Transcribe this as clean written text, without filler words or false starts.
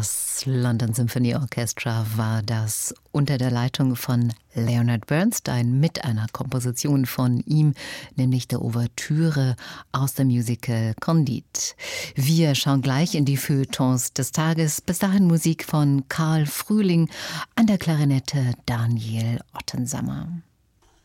Das London Symphony Orchestra war das unter der Leitung von Leonard Bernstein mit einer Komposition von ihm, nämlich der Ouvertüre aus dem Musical Candide. Wir schauen gleich in die Feuilletons des Tages. Bis dahin Musik von Karl Frühling, an der Klarinette Daniel Ottensammer.